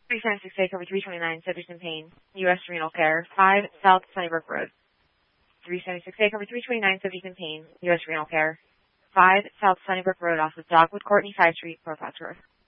376A cover 329, subject in pain, U.S. Renal Care, 5 South Sunnybrook Road. 376A cover 329, subject in pain, U.S. Renal Care, 5 South Sunnybrook Road off of Dogwood Court and 5 Street, Port Pottsboro.